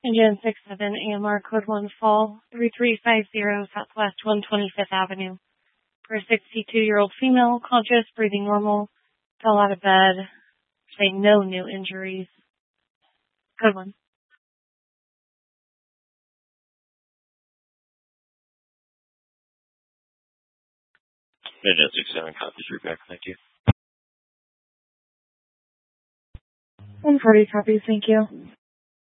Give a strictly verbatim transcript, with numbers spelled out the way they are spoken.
Engine six seven A M R code one fall three three five zero Southwest one twenty-fifth Avenue. For a sixty-two-year-old female, conscious, breathing normal, fell out of bed, saying no new injuries. Code one. Engine six seven copies, reback, thank you. one forty copies, thank you.